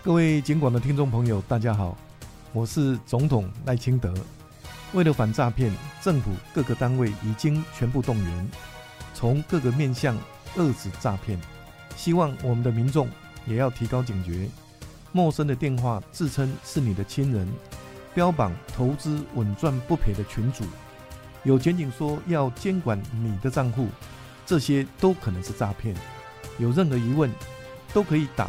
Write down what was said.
各位警广的听众朋友，大家好，我是总统赖清德。为了反诈骗，政府各个单位已经全部动员，从各个面向遏止诈骗。希望我们的民众也要提高警觉，陌生的电话自称是你的亲人，标榜投资稳赚不赔的群组，有检警说要监管你的账户，这些都可能是诈骗。有任何疑问，都可以打